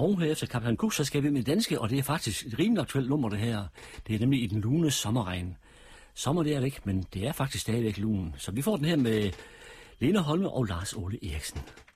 Og herefter Kaptajn Cook, så skal vi med det danske, og det er faktisk et rimelig aktuelt nummer, det her. Det er nemlig I den lune sommerregn. Sommer, det er væk, men det er faktisk stadigvæk lunen. Så vi får den her med Lene Holme og Lars Ole Eriksen.